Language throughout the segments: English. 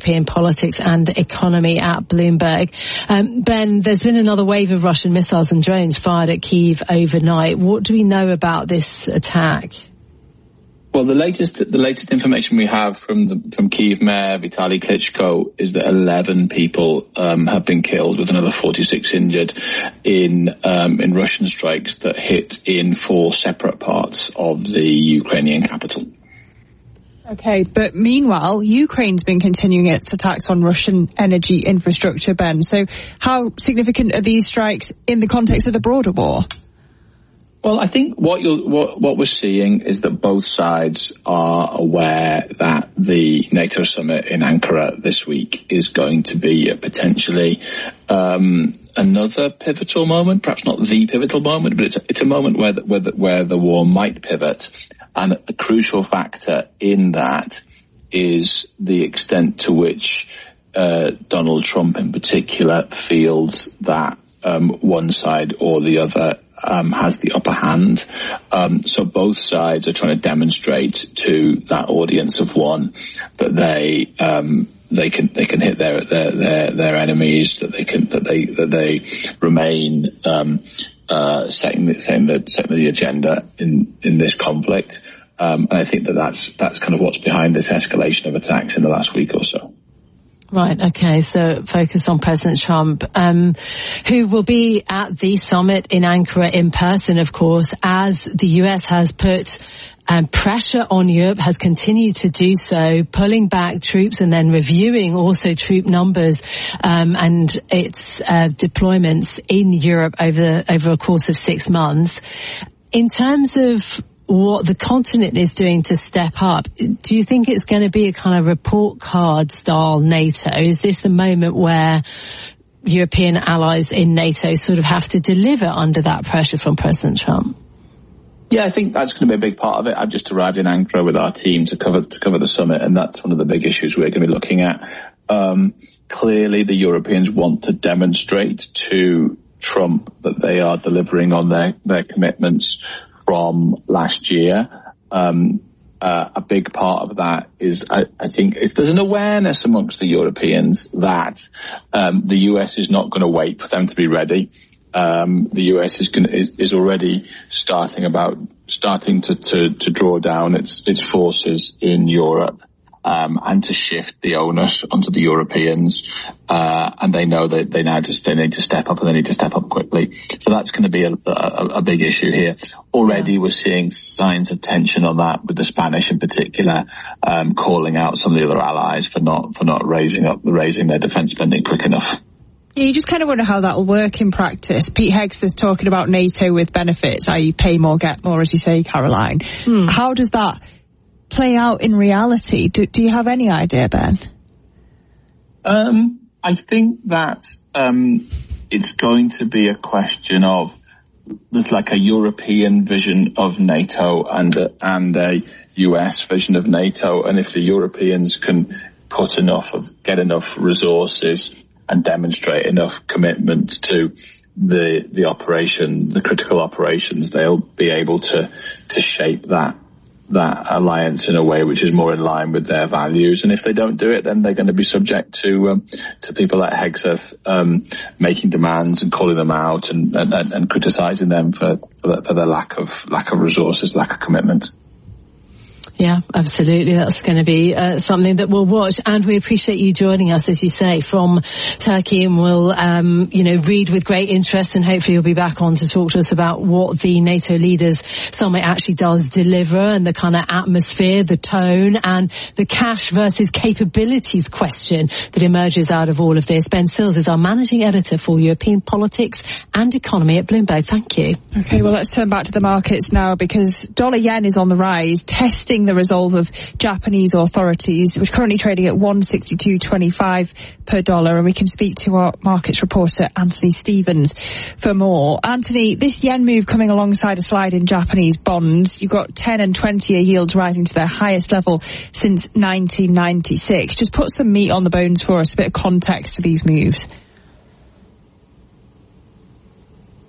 European politics and economy at Bloomberg. Ben, there's been another wave of Russian missiles and drones fired at Kyiv overnight. What do we know about this attack? Well, the latest information we have from Kyiv Mayor Vitaly Klitschko is that 11 people have been killed, with another 46 injured in Russian strikes that hit in 4 separate parts of the Ukrainian capital. Okay, but meanwhile, Ukraine's been continuing its attacks on Russian energy infrastructure, Ben. So how significant are these strikes in the context of the broader war? Well, I think what we're seeing is that both sides are aware that the NATO summit in Ankara this week is going to be potentially another pivotal moment, perhaps not the pivotal moment, but it's a moment where the war might pivot. And a crucial factor in that is the extent to which Donald Trump in particular feels that one side or the other has the upper hand. So both sides are trying to demonstrate to that audience of one that they can hit their enemies, that they remain setting the agenda in this conflict. And I think that's kind of what's behind this escalation of attacks in the last week or so. Right, okay, so focus on President Trump, who will be at the summit in Ankara in person, of course, as the US has put pressure on Europe, has continued to do so, pulling back troops and then reviewing also troop numbers and its deployments in Europe over a course of 6 months. In terms of what the continent is doing to step up, do you think it's going to be a kind of report card style NATO? Is this the moment where European allies in NATO sort of have to deliver under that pressure from President Trump? Yeah, I think that's going to be a big part of it. I've just arrived in Ankara with our team to cover the summit, and that's one of the big issues we're going to be looking at. Clearly, the Europeans want to demonstrate to Trump that they are delivering on their commitments from last year. A big part of that is, I think, if there's an awareness amongst the Europeans that the US is not going to wait for them to be ready. The US is already starting to draw down its forces in Europe. And to shift the onus onto the Europeans, and they know that they need to step up, and they need to step up quickly. So that's going to be a big issue here. Already we're seeing signs of tension on that, with the Spanish in particular, calling out some of the other allies for not raising their defence spending quick enough. Yeah, you just kind of wonder how that will work in practice. Pete Hegseth is talking about NATO with benefits, i.e. pay more, get more, as you say, Caroline. How does that play out in reality? Do you have any idea, Ben? I think that it's going to be a question of, there's like a European vision of NATO and a US vision of NATO, and if the Europeans can get enough resources and demonstrate enough commitment to the operation, the critical operations, they'll be able to shape that alliance in a way which is more in line with their values. And if they don't do it, then they're going to be subject to people like Hegseth making demands and calling them out and criticising them for their lack of resources, lack of commitment. Yeah, absolutely. That's going to be something that we'll watch. And we appreciate you joining us, as you say, from Turkey. And we'll, read with great interest, and hopefully you'll be back on to talk to us about what the NATO Leaders Summit actually does deliver, and the kind of atmosphere, the tone, and the cash versus capabilities question that emerges out of all of this. Ben Sills is our managing editor for European politics and economy at Bloomberg. Thank you. Okay, well, let's turn back to the markets now, because dollar yen is on the rise, testing the resolve of Japanese authorities. We're currently trading at 162.25 per dollar, and we can speak to our markets reporter Anthony Stevens for more. Anthony, this yen move coming alongside a slide in Japanese bonds. You've got 10 and 20-year yields rising to their highest level since 1996. Just put some meat on the bones for us, a bit of context to these moves.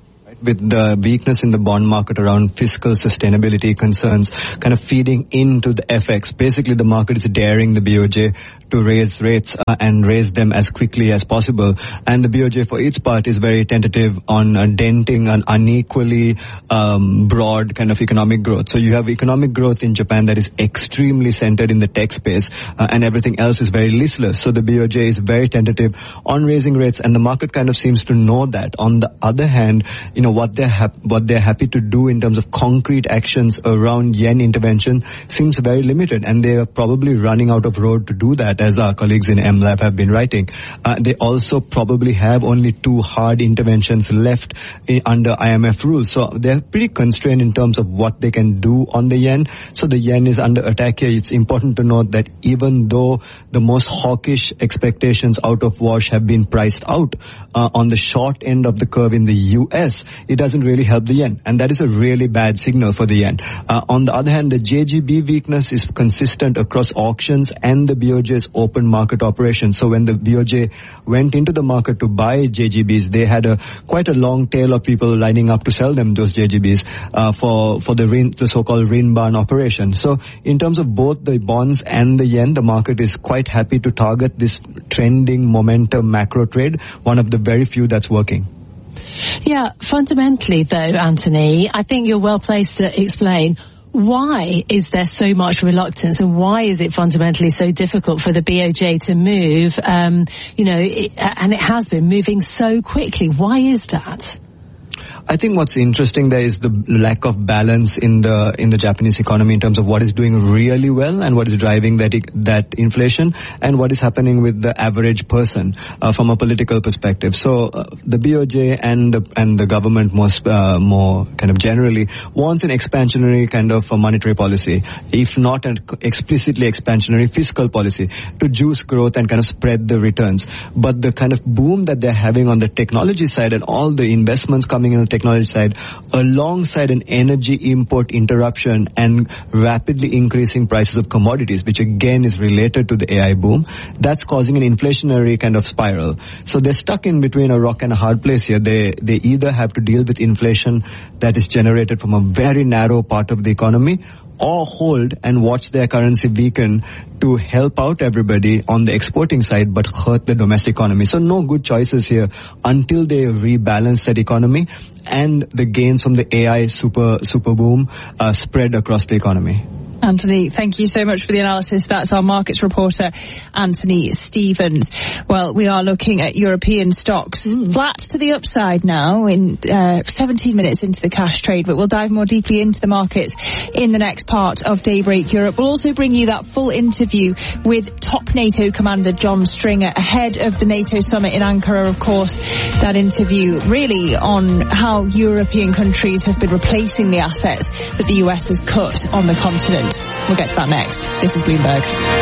with the weakness in the bond market around fiscal sustainability concerns kind of feeding into the FX. Basically, the market is daring the BOJ to raise rates and raise them as quickly as possible. And the BOJ, for its part, is very tentative on denting an unequally broad kind of economic growth. So you have economic growth in Japan that is extremely centered in the tech space, and everything else is very listless. So the BOJ is very tentative on raising rates, and the market kind of seems to know that. On the other hand, what they're happy to do in terms of concrete actions around yen intervention seems very limited, and they are probably running out of road to do that, as our colleagues in MLab have been writing. They also probably have only 2 hard interventions left under IMF rules. So they're pretty constrained in terms of what they can do on the yen. So the yen is under attack here. It's important to note that even though the most hawkish expectations out of wash have been priced out on the short end of the curve in the US, it doesn't really help the yen. And that is a really bad signal for the yen. On the other hand, the JGB weakness is consistent across auctions and the BOJ's open market operations. So when the BOJ went into the market to buy JGBs, they had quite a long tail of people lining up to sell them those JGBs for the so-called Rinban operation. So in terms of both the bonds and the yen, the market is quite happy to target this trending momentum macro trade, one of the very few that's working. Yeah, fundamentally though, Anthony, I think you're well placed to explain why is there so much reluctance, and why is it fundamentally so difficult for the BOJ to move, and it has been moving so quickly. Why is that? I think what's interesting there is the lack of balance in the Japanese economy in terms of what is doing really well and what is driving that inflation, and what is happening with the average person from a political perspective. So the BOJ and the government more kind of generally wants an expansionary kind of a monetary policy, if not an explicitly expansionary fiscal policy, to juice growth and kind of spread the returns. But the kind of boom that they're having on the technology side and all the investments coming in the technology side, alongside an energy import interruption and rapidly increasing prices of commodities, which again is related to the AI boom, that's causing an inflationary kind of spiral. So they're stuck in between a rock and a hard place here. They either have to deal with inflation that is generated from a very narrow part of the economy, or hold and watch their currency weaken to help out everybody on the exporting side but hurt the domestic economy. So no good choices here until they rebalance that economy and the gains from the AI super boom spread across the economy. Anthony, thank you so much for the analysis. That's our markets reporter, Anthony Stevens. Well, we are looking at European stocks flat to the upside now in 17 minutes into the cash trade, but we'll dive more deeply into the markets in the next part of Daybreak Europe. We'll also bring you that full interview with top NATO commander John Stringer ahead of the NATO summit in Ankara, of course. That interview really on how European countries have been replacing the assets that the US has cut on the continent. We'll get to that next. This is Bloomberg.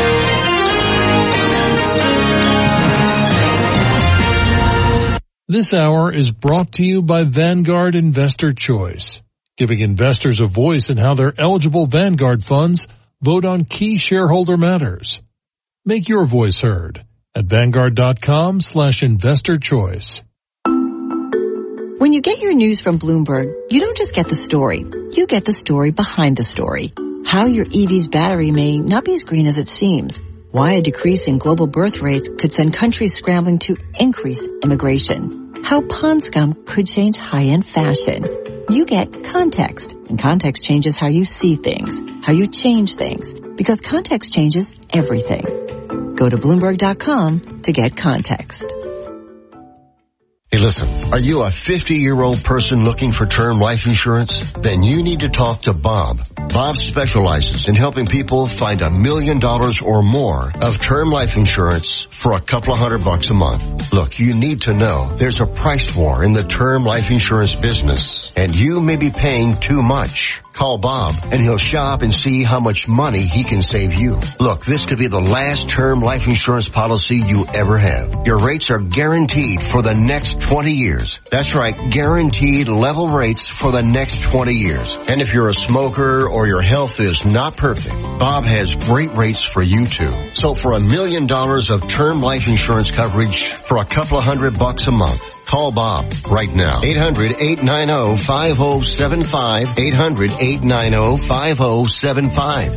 This hour is brought to you by Vanguard Investor Choice, giving investors a voice in how their eligible Vanguard funds vote on key shareholder matters. Make your voice heard at Vanguard.com/investor choice. When you get your news from Bloomberg, you don't just get the story. You get the story behind the story. How your EV's battery may not be as green as it seems. Why a decrease in global birth rates could send countries scrambling to increase immigration. How pond scum could change high-end fashion. You get context, and context changes how you see things, how you change things, because context changes everything. Go to Bloomberg.com to get context. Hey, listen, are you a 50-year-old person looking for term life insurance? Then you need to talk to Bob. Bob specializes in helping people find $1 million or more of term life insurance for a couple of $100 a month. Look, you need to know there's a price war in the term life insurance business, and you may be paying too much. Call Bob and he'll shop and see how much money he can save you. Look, this could be the last term life insurance policy you ever have. Your rates are guaranteed for the next 20 years. That's right, guaranteed level rates for the next 20 years. And if you're a smoker or your health is not perfect, Bob has great rates for you too. So for $1 million of term life insurance coverage for a couple of $100 a month, Call Bob right now. 800-890-5075. 800-890-5075.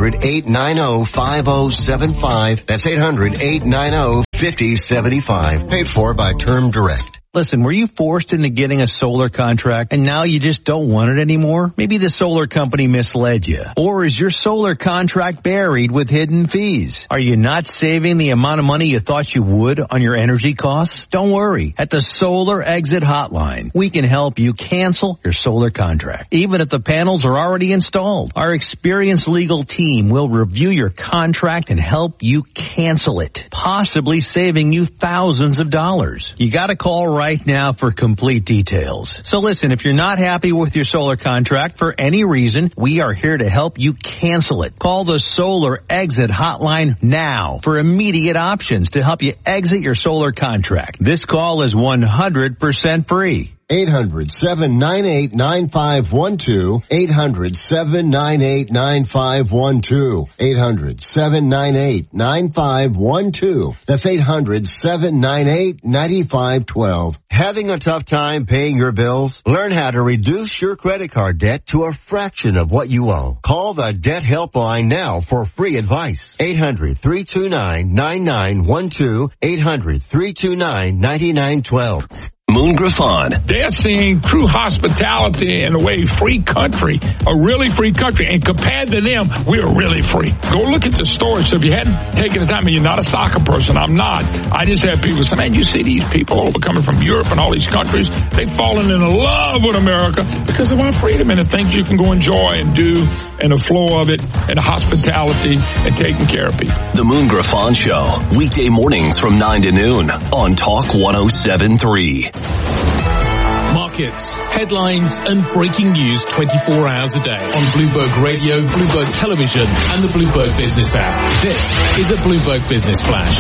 800-890-5075. That's 800-890-5075. Paid for by Term Direct. Listen, were you forced into getting a solar contract and now you just don't want it anymore? Maybe the solar company misled you. Or is your solar contract buried with hidden fees? Are you not saving the amount of money you thought you would on your energy costs? Don't worry. At the Solar Exit Hotline, we can help you cancel your solar contract, even if the panels are already installed. Our experienced legal team will review your contract and help you cancel it, possibly saving you thousands of dollars. You gotta call right now for complete details. So listen, if you're not happy with your solar contract for any reason, we are here to help you cancel it. Call the Solar Exit Hotline now for immediate options to help you exit your solar contract. This call is 100% free. 800-798-9512. 800-798-9512. 800-798-9512. That's 800-798-9512. Having a tough time paying your bills? Learn how to reduce your credit card debt to a fraction of what you owe. Call the Debt Helpline now for free advice. 800-329-9912. 800-329-9912. Moon Griffon. They're seeing true hospitality in a way, free country, a really free country. And compared to them, we're really free. Go look at the stores. So if you hadn't taken the time, and you're not a soccer person, I'm not. I just have people say, man, you see these people over coming from Europe and all these countries. They've fallen in love with America because they want freedom and the things you can go enjoy and do and the flow of it and the hospitality and taking care of people. The Moon Griffon Show, weekday mornings from 9 to noon on Talk 107.3. Markets, headlines and breaking news 24 hours a day on Bloomberg Radio, Bloomberg Television and the Bloomberg Business app. This is a Bloomberg Business Flash.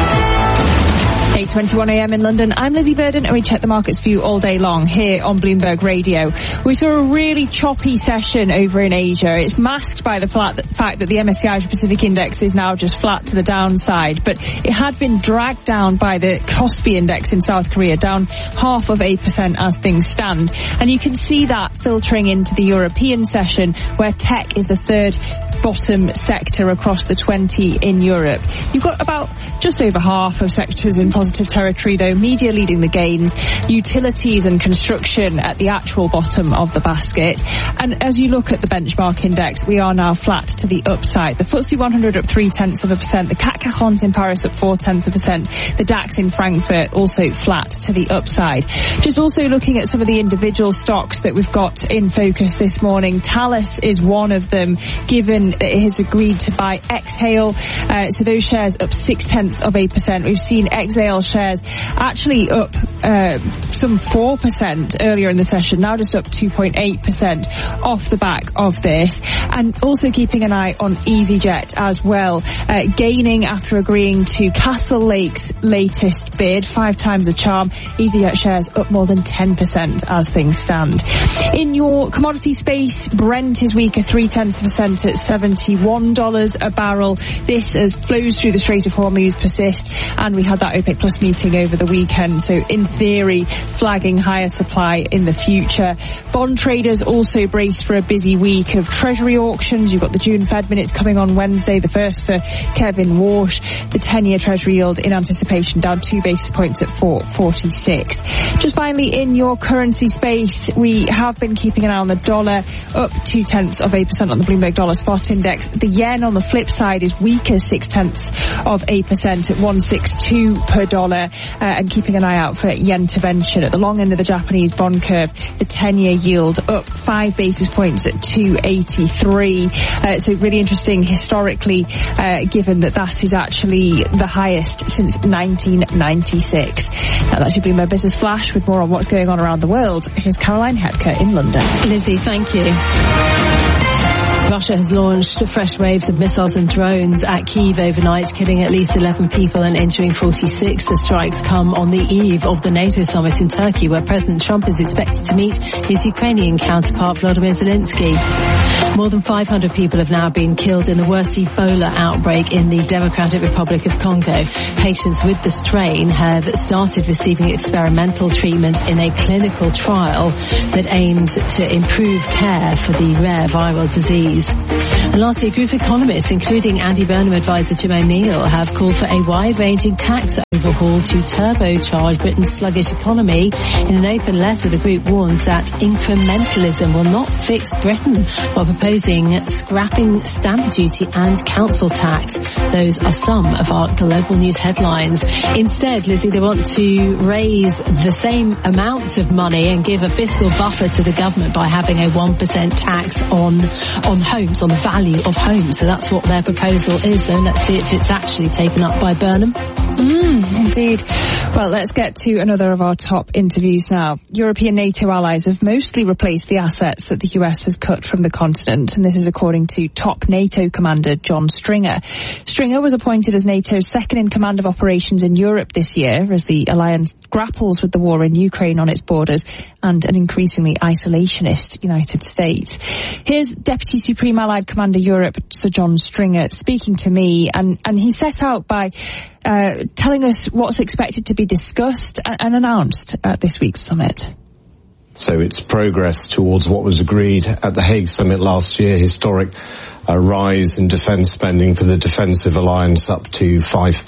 8:21 a.m. in London. I'm Lizzie Burden and we check the markets for you all day long here on Bloomberg Radio. We saw a really choppy session over in Asia. It's masked by the fact that the MSCI Asia Pacific Index is now just flat to the downside, but it had been dragged down by the Kospi Index in South Korea, down 0.5% as things stand. And you can see that filtering into the European session, where tech is the third bottom sector across the 20 in Europe. You've got about just over half of sectors in positive territory, though. Media leading the gains, utilities and construction at the actual bottom of the basket. And as you look at the benchmark index, we are now flat to the upside. The FTSE 100 up 0.3%, the CAC 40 in Paris up 0.4%, the DAX in Frankfurt also flat to the upside. Just also looking at some of the individual stocks that we've got in focus this morning. Thales is one of them, given that it has agreed to buy Exhale. So those shares up 0.6%. We've seen Exhale shares actually up some 4% earlier in the session, now just up 2.8% off the back of this. And also keeping an eye on EasyJet as well, gaining after agreeing to Castle Lake's latest bid, 5 times a charm. EasyJet shares up more than 10% as things stand. In your commodity space, Brent is weaker, 0.3% at $71 a barrel. This as flows through the Strait of Hormuz persist, and we had that OPEC Plus meeting over the weekend, so in theory flagging higher supply in the future. Bond traders also braced for a busy week of Treasury auctions. You've got the June Fed minutes coming on Wednesday, the first for Kevin Walsh. The 10-year Treasury yield in anticipation down 2 basis points at 4.46. Just finally, in your currency space, we have been keeping an eye on the dollar, up 0.2% on the Bloomberg Dollar Spot Index. The yen on the flip side is weaker, 0.6% at 162 per dollar, and keeping an eye out for yen intervention. At the long end of the Japanese bond curve, the 10-year yield up 5 basis points at 283. So really interesting historically, given that is actually the highest since 1996. Now that's your Bloomberg Business Flash. With more on what's going on around the world, here's Caroline Hepker in London. Lizzie, thank you. Russia has launched fresh waves of missiles and drones at Kyiv overnight, killing at least 11 people and injuring 46. The strikes come on the eve of the NATO summit in Turkey, where President Trump is expected to meet his Ukrainian counterpart Volodymyr Zelensky. More than 500 people have now been killed in the worst Ebola outbreak in the Democratic Republic of Congo. Patients with the strain have started receiving experimental treatment in a clinical trial that aims to improve care for the rare viral disease. And lastly, a group of economists, including Andy Burnham advisor Jim O'Neill, have called for a wide-ranging tax overhaul to turbocharge Britain's sluggish economy. In an open letter, the group warns that incrementalism will not fix Britain, while proposing scrapping stamp duty and council tax. Those are some of our global news headlines. Instead, Lizzie, they want to raise the same amount of money and give a fiscal buffer to the government by having a 1% tax on homes, on the value of homes. So that's what their proposal is, though. Let's see if it's actually taken up by Burnham. Indeed. Well, let's get to another of our top interviews now. European NATO allies have mostly replaced the assets that the US has cut from the continent, and this is according to top NATO commander John Stringer. Stringer was appointed as NATO's second-in-command of operations in Europe this year as the alliance grapples with the war in Ukraine on its borders and an increasingly isolationist United States. Here's Deputy Supreme Allied Commander Europe, Sir John Stringer, speaking to me, and he set out by telling us what's expected to be discussed and announced at this week's summit. So it's progress towards what was agreed at the Hague summit last year, historic rise in defence spending for the defensive alliance up to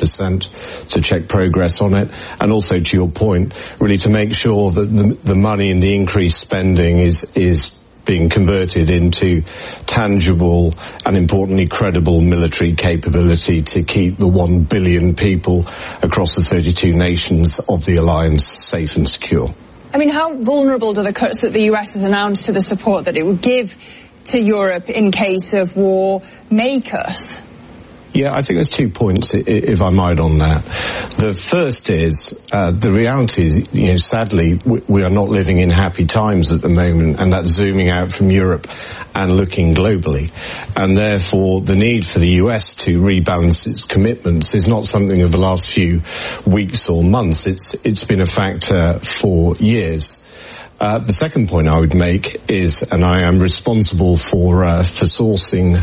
5%, to check progress on it. And also, to your point, really to make sure that the money and the increased spending is being converted into tangible and importantly credible military capability to keep the 1 billion people across the 32 nations of the alliance safe and secure. I mean, how vulnerable do the cuts that the US has announced to the support that it would give to Europe in case of war make us? Yeah, I think there's 2 points, if I might, on that. The first is, the reality is, sadly, we are not living in happy times at the moment, and that's zooming out from Europe and looking globally. And therefore, the need for the US to rebalance its commitments is not something of the last few weeks or months. It's been a factor for years. The second point I would make is, and I am responsible for sourcing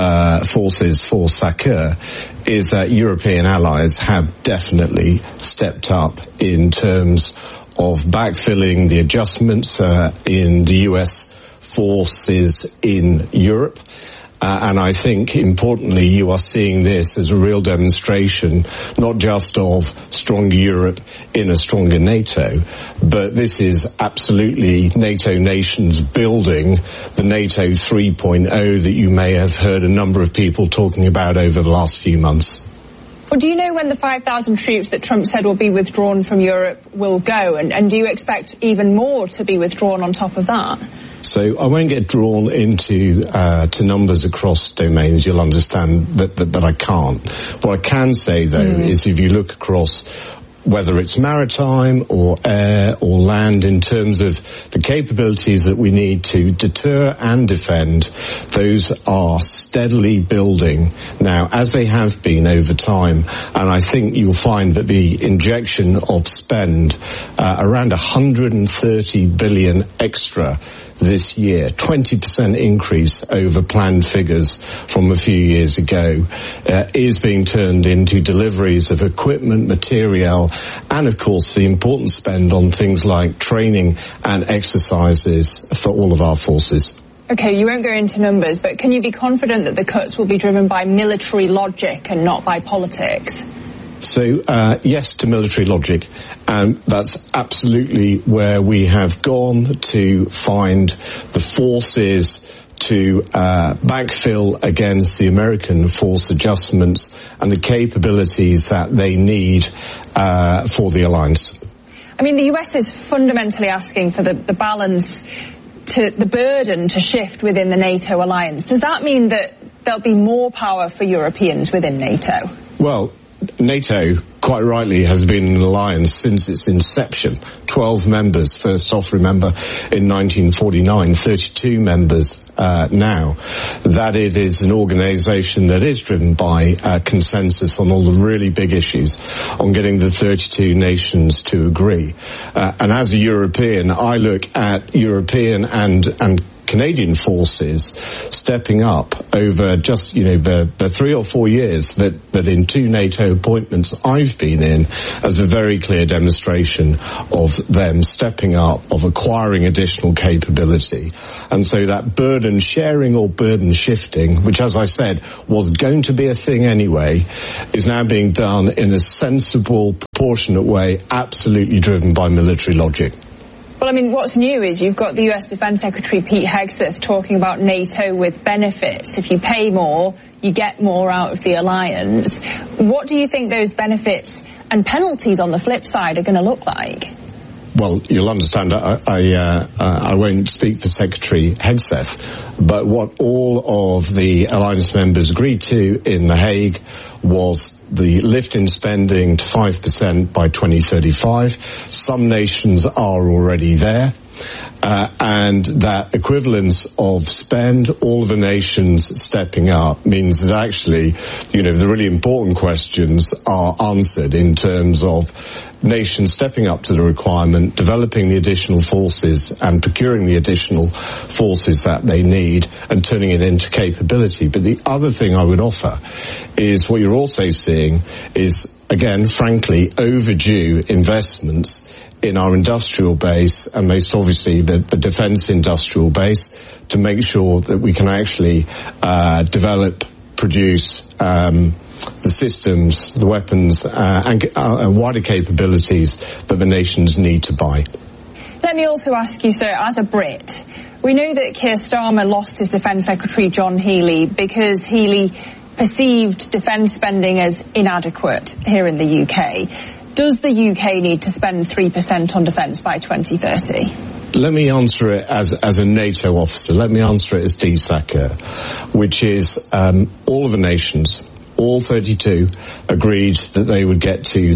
forces for SACEUR, is that European allies have definitely stepped up in terms of backfilling the adjustments in the US forces in Europe. And I think, importantly, you are seeing this as a real demonstration, not just of stronger Europe in a stronger NATO, but this is absolutely NATO nations building the NATO 3.0 that you may have heard a number of people talking about over the last few months. Well, do you know when the 5,000 troops that Trump said will be withdrawn from Europe will go? And do you expect even more to be withdrawn on top of that? So I won't get drawn into to numbers across domains. You'll understand that I can't. What I can say, though, is if you look across whether it's maritime or air or land, in terms of the capabilities that we need to deter and defend, those are steadily building now, as they have been over time. And I think you'll find that the injection of spend, around 130 billion extra this year, 20% increase over planned figures from a few years ago, is being turned into deliveries of equipment, material, and of course the important spend on things like training and exercises for all of our forces. Okay, you won't go into numbers, but can you be confident that the cuts will be driven by military logic and not by politics? So, yes to military logic, and that's absolutely where we have gone to find the forces to backfill against the American force adjustments and the capabilities that they need for the alliance. I mean, the US is fundamentally asking for the balance, to the burden to shift within the NATO alliance. Does that mean that there'll be more power for Europeans within NATO? Well, NATO, quite rightly, has been an alliance since its inception. 12 members, first off, remember, in 1949, 32 members now, that it is an organisation that is driven by consensus on all the really big issues, on getting the 32 nations to agree. And as a European, I look at European and Canadian forces stepping up over just, the 3 or 4 years that in 2 NATO appointments I've been in, as a very clear demonstration of them stepping up, of acquiring additional capability. And so that burden sharing or burden shifting, which, as I said, was going to be a thing anyway, is now being done in a sensible, proportionate way, absolutely driven by military logic. Well, I mean, what's new is you've got the US Defense Secretary Pete Hegseth talking about NATO with benefits. If you pay more, you get more out of the alliance. What do you think those benefits and penalties on the flip side are going to look like? Well, you'll understand I won't speak for Secretary Hegseth, but what all of the alliance members agreed to in The Hague was the lift in spending to 5% by 2035. Some nations are already there. And that equivalence of spend, all of the nations stepping up, means that actually, the really important questions are answered in terms of nations stepping up to the requirement, developing the additional forces and procuring the additional forces that they need and turning it into capability. But the other thing I would offer is what you're also seeing is, again, frankly, overdue investments in our industrial base, and most obviously the defence industrial base, to make sure that we can actually develop, produce the systems, the weapons, and wider capabilities that the nations need to buy. Let me also ask you, sir, as a Brit, we know that Keir Starmer lost his Defence Secretary John Healey because Healey perceived defence spending as inadequate here in the UK. Does the UK need to spend 3% on defence by 2030? Let me answer it as a NATO officer. Let me answer it as DSACA, which is all of the nations, all 32, agreed that they would get to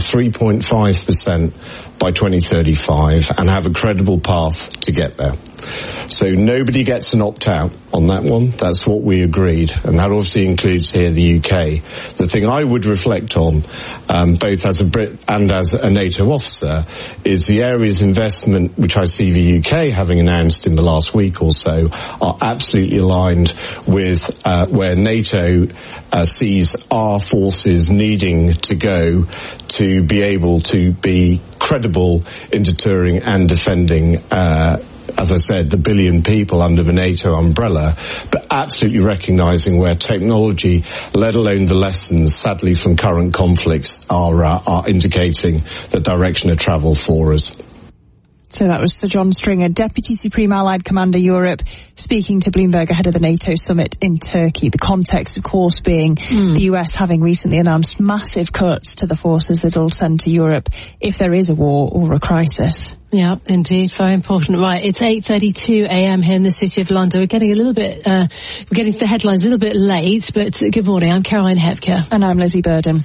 3.5% by 2035 and have a credible path to get there. So nobody gets an opt-out on that one. That's what we agreed, and that obviously includes here the UK. The thing I would reflect on, both as a Brit and as a NATO officer, is the areas of investment which I see the UK having announced in the last week or so are absolutely aligned with where NATO sees our forces needing to go to be able to be credible in deterring and defending as I said, the billion people under the NATO umbrella, but absolutely recognising where technology, let alone the lessons, sadly, from current conflicts, are indicating the direction of travel for us. So that was Sir John Stringer, Deputy Supreme Allied Commander Europe, speaking to Bloomberg ahead of the NATO summit in Turkey. The context, of course, being the US having recently announced massive cuts to the forces that it'll send to Europe if there is a war or a crisis. Yeah, indeed. Very important. Right. It's 8:32 a.m. here in the City of London. We're getting we're getting to the headlines a little bit late, but good morning. I'm Caroline Hepker. And I'm Lizzie Burden.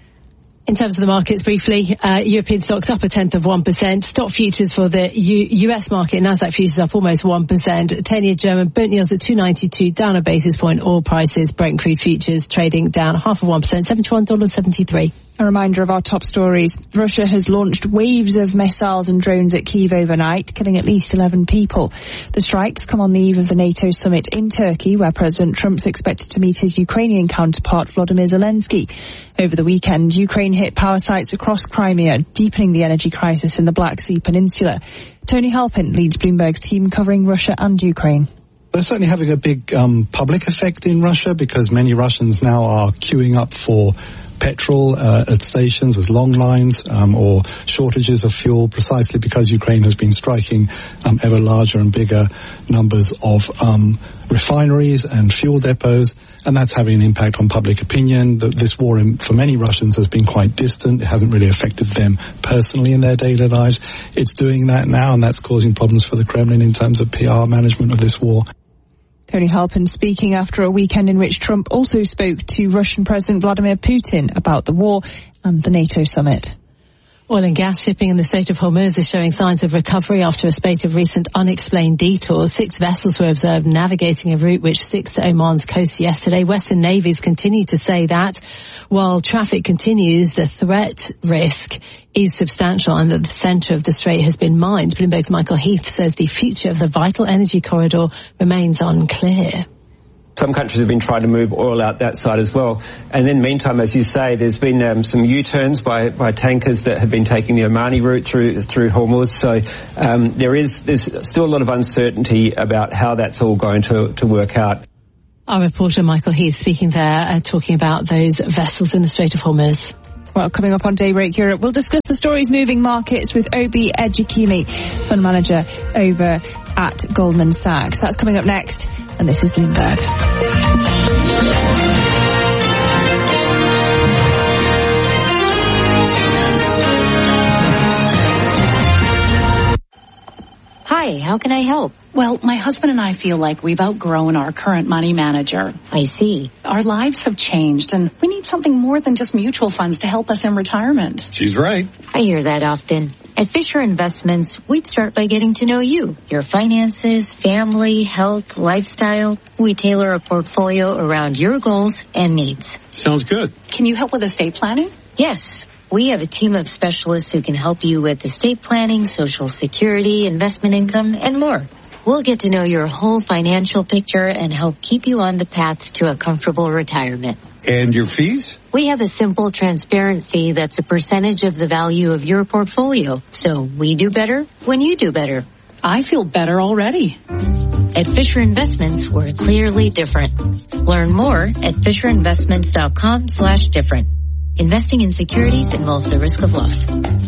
In terms of the markets, briefly, European stocks up 0.1%. Stock futures for the US market, Nasdaq futures up almost 1%. 10-year German Bund yields at 292, down a basis point. Oil prices, Brent crude futures trading down 0.5%, $71.73. A reminder of our top stories. Russia has launched waves of missiles and drones at Kyiv overnight, killing at least 11 people. The strikes come on the eve of the NATO summit in Turkey, where President Trump's expected to meet his Ukrainian counterpart, Volodymyr Zelensky. Over the weekend, Ukraine hit power sites across Crimea, deepening the energy crisis in the Black Sea Peninsula. Tony Halpin leads Bloomberg's team covering Russia and Ukraine. They're certainly having a big public effect in Russia, because many Russians now are queuing up for petrol at stations with long lines or shortages of fuel, precisely because Ukraine has been striking ever larger and bigger numbers of refineries and fuel depots, and that's having an impact on public opinion. This war for many Russians has been quite distant. It hasn't really affected them personally in their daily lives. It's doing that now, and that's causing problems for the Kremlin in terms of PR management of this war. Tony Halpin speaking after a weekend in which Trump also spoke to Russian President Vladimir Putin about the war and the NATO summit. Oil and gas shipping in the Strait of Hormuz is showing signs of recovery after a spate of recent unexplained detours. 6 vessels were observed navigating a route which sticks to Oman's coast yesterday. Western navies continue to say that while traffic continues, the threat risk is substantial and that the centre of the strait has been mined. Bloomberg's Michael Heath says the future of the vital energy corridor remains unclear. Some countries have been trying to move oil out that side as well. And then meantime, as you say, there's been some U-turns by tankers that have been taking the Omani route through Hormuz. So there's still a lot of uncertainty about how that's all going to work out. Our reporter Michael Heath speaking there, talking about those vessels in the Strait of Hormuz. Well, coming up on Daybreak Europe, we'll discuss the stories moving markets with Obi Ejikeme, fund manager over at Goldman Sachs. That's coming up next, and this is Bloomberg. Hi, how can I help? Well, my husband and I feel like we've outgrown our current money manager. I see. Our lives have changed, and we need something more than just mutual funds to help us in retirement. She's right. I hear that often. At Fisher Investments, we'd start by getting to know you, your finances, family, health, lifestyle. We tailor a portfolio around your goals and needs. Sounds good. Can you help with estate planning? Yes. We have a team of specialists who can help you with estate planning, Social Security, investment income, and more. We'll get to know your whole financial picture and help keep you on the path to a comfortable retirement. And your fees? We have a simple, transparent fee that's a percentage of the value of your portfolio. So we do better when you do better. I feel better already. At Fisher Investments, we're clearly different. Learn more at FisherInvestments.com/different. Investing in securities involves the risk of loss.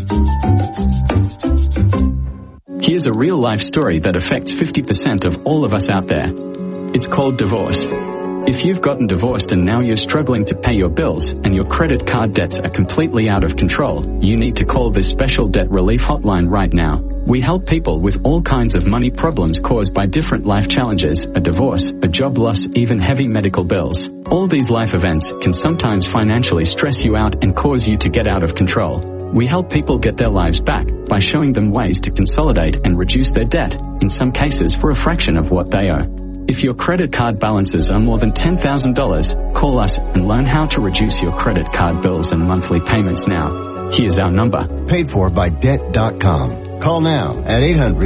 Here's a real-life story that affects 50% of all of us out there. It's called divorce. If you've gotten divorced and now you're struggling to pay your bills and your credit card debts are completely out of control, you need to call this special debt relief hotline right now. We help people with all kinds of money problems caused by different life challenges, a divorce, a job loss, even heavy medical bills. All these life events can sometimes financially stress you out and cause you to get out of control. We help people get their lives back by showing them ways to consolidate and reduce their debt, in some cases for a fraction of what they owe. If your credit card balances are more than $10,000, call us and learn how to reduce your credit card bills and monthly payments now. Here's our number. Paid for by Debt.com. Call now at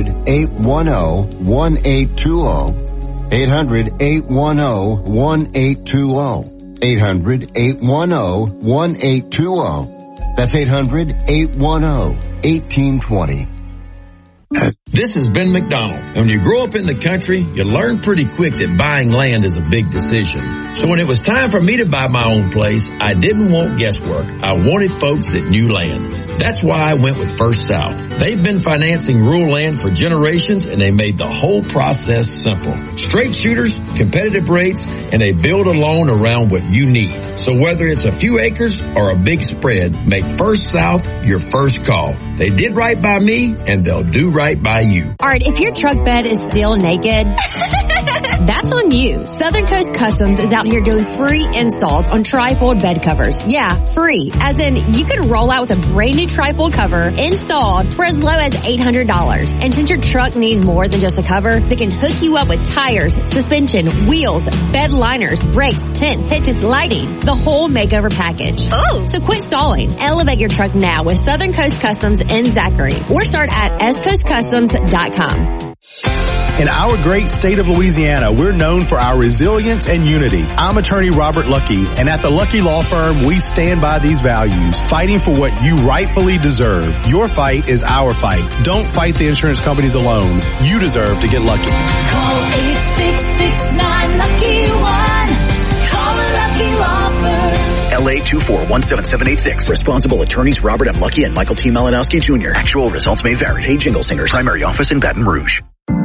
800-810-1820. 800-810-1820. 800-810-1820. That's 800-810-1820. This is Ben McDonald. When you grow up in the country, you learn pretty quick that buying land is a big decision. So when it was time for me to buy my own place, I didn't want guesswork. I wanted folks that knew land. That's why I went with First South. They've been financing rural land for generations, and they made the whole process simple. Straight shooters, competitive rates, and they build a loan around what you need. So whether it's a few acres or a big spread, make First South your first call. They did right by me, and they'll do right by you. Art, if your truck bed is still naked, that's on you. Southern Coast Customs is out here doing free installs on trifold bed covers. Yeah, free. As in, you can roll out with a brand new trifold cover installed for as low as $800. And since your truck needs more than just a cover, they can hook you up with tires, suspension, wheels, bed liners, brakes, tent, hitches, lighting, the whole makeover package. Oh! So quit stalling. Elevate your truck now with Southern Coast Customs in Zachary. Or start at scoastcustoms.com. In our great state of Louisiana, we're known for our resilience and unity. I'm attorney Robert Lucky, and at the Lucky Law Firm, we stand by these values, fighting for what you rightfully deserve. Your fight is our fight. Don't fight the insurance companies alone. You deserve to get lucky. Call 866-9-LUCKY-1. Call a Lucky Law Firm. LA 2417786. Responsible attorneys Robert M. Lucky and Michael T. Malinowski Jr. Actual results may vary. Page Inglesinger, primary office in Baton Rouge.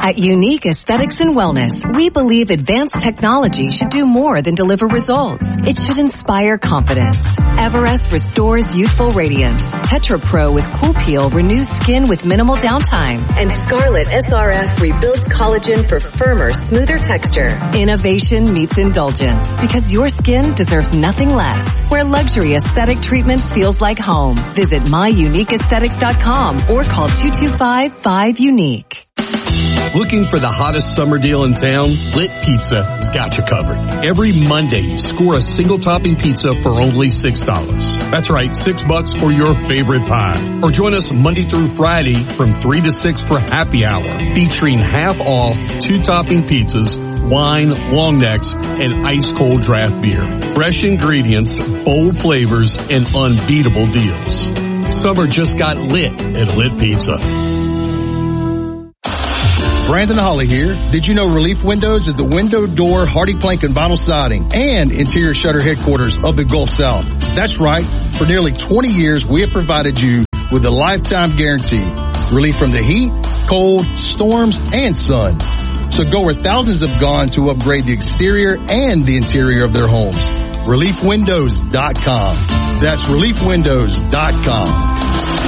At Unique Aesthetics and Wellness, we believe advanced technology should do more than deliver results. It should inspire confidence. Everest restores youthful radiance. Tetra Pro with Cool Peel renews skin with minimal downtime. And Scarlet SRF rebuilds collagen for firmer, smoother texture. Innovation meets indulgence because your skin deserves nothing less. Where luxury aesthetic treatment feels like home. Visit myuniqueaesthetics.com or call 225-5UNIQUE. Looking for the hottest summer deal in town? Lit Pizza has got you covered. Every Monday, you score a single topping pizza for only $6. That's right, $6 for your favorite pie. Or join us Monday through Friday from 3 to 6 for happy hour, featuring half off 2 topping pizzas, wine, long necks, and ice cold draft beer. Fresh ingredients, bold flavors, and unbeatable deals. Summer just got lit at Lit Pizza. Brandon Holly here. Did you know Relief Windows is the window, door, hardy plank, and vinyl siding and interior shutter headquarters of the Gulf South? That's right. For nearly 20 years, we have provided you with a lifetime guarantee. Relief from the heat, cold, storms, and sun. So go where thousands have gone to upgrade the exterior and the interior of their homes. ReliefWindows.com. That's ReliefWindows.com.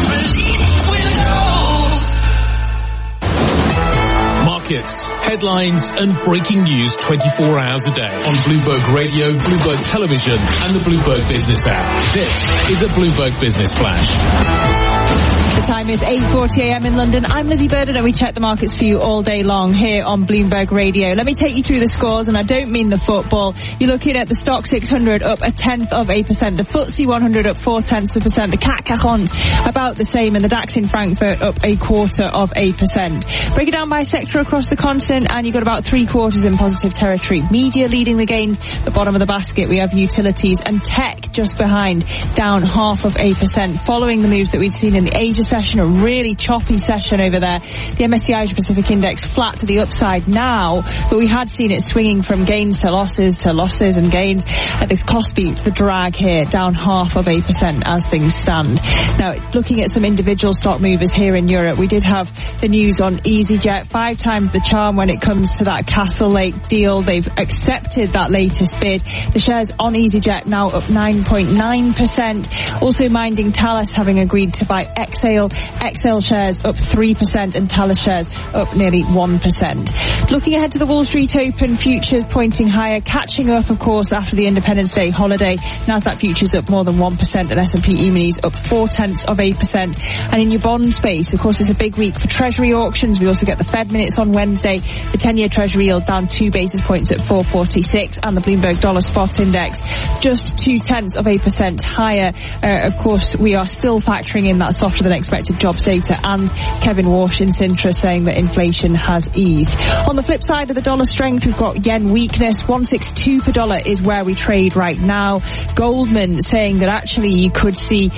Markets, headlines and breaking news 24 hours a day on Bloomberg Radio, Bloomberg Television and the Bloomberg Business app. This is a Bloomberg Business Flash. The time is 8:40 a.m. in London. I'm Lizzie Burden and we check the markets for you all day long here on Bloomberg Radio. Let me take you through the scores, and I don't mean the football. You're looking at the Stock 600 up 0.1%, the FTSE 100 up 0.4%, the CAC 40 about the same, and the DAX in Frankfurt up 0.25%. Break it down by sector across the continent, and you've got about 3/4 in positive territory. Media leading the gains. The bottom of the basket, we have utilities and tech just behind, down 0.5%, following the moves that we'd seen in the Asia session, a really choppy session over there. The MSCI Asia Pacific Index flat to the upside now, but we had seen it swinging from gains to losses and gains. At the Kospi, the drag here, down 0.5% as things stand. Now, looking at some individual stock movers here in Europe, we did have the news on EasyJet, 5 times the charm when it comes to that Castle Lake deal. They've accepted that latest bid. The shares on EasyJet now up 9.9%. Also minding Thales having agreed to buy Exhale shares up 3% and Thales shares up nearly 1%. Looking ahead to the Wall Street Open, futures pointing higher, catching up, of course, after the Independence Day holiday. Nasdaq futures up more than 1% and S&P E-minis up 0.4%. And in your bond space, of course, it's a big week for Treasury auctions. We also get the Fed minutes on Wednesday. The 10-year Treasury yield down 2 basis points at 4.46, and the Bloomberg Dollar Spot Index just 0.2% higher. Of course, we are still factoring in that softer than expected jobs data, and Kevin Walsh in Sintra saying that inflation has eased. On the flip side of the dollar strength, we've got yen weakness. 162 per dollar is where we trade right now. Goldman saying that actually you could see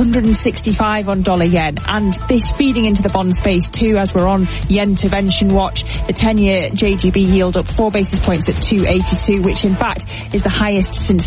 165 on dollar yen, and this feeding into the bond space too, as we're on yen intervention watch. The 10-year JGB yield up 4 basis points at 2.82, which in fact is the highest since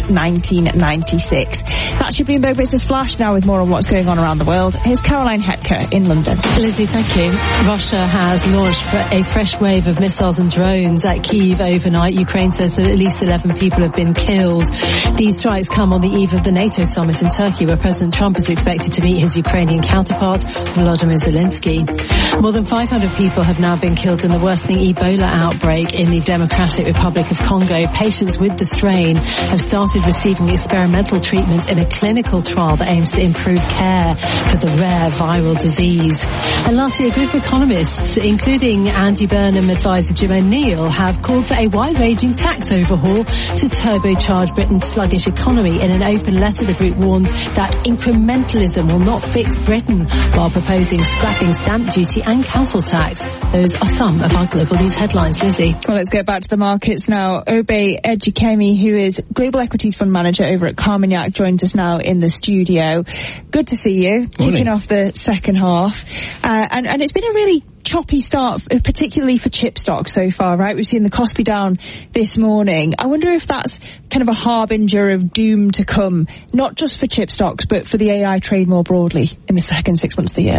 1996. That's your Bloomberg Business Flash. Now with more on what's going on around the world, here's Caroline Hetker in London. Lizzie, thank you. Russia has launched a fresh wave of missiles and drones at Kyiv overnight. Ukraine says that at least 11 people have been killed. These strikes come on the eve of the NATO summit in Turkey, where President Trump is expected to meet his Ukrainian counterpart, Volodymyr Zelensky. More than 500 people have now been killed in the worsening Ebola outbreak in the Democratic Republic of Congo. Patients with the strain have started receiving experimental treatments in a clinical trial that aims to improve care for the rare viral disease. And lastly, a group of economists, including Andy Burnham advisor Jim O'Neill, have called for a wide-ranging tax overhaul to turbocharge Britain's sluggish economy. In an open letter, the group warns that incrementalism will not fix Britain, while proposing scrapping stamp duty and council tax. Those are some of our global news headlines. Lizzie. Well, let's get back to the markets now. Obe Ejikemi, who is Global Equities Fund Manager over at Carmignac, joins us now in the studio. Good to see you. Morning. Kicking off the second half. And it's been a really choppy start, particularly for chip stocks so far, right? We've seen the Kospi down this morning. I wonder if that's kind of a harbinger of doom to come, not just for chip stocks, but for the AI trade more broadly in the second 6 months of the year.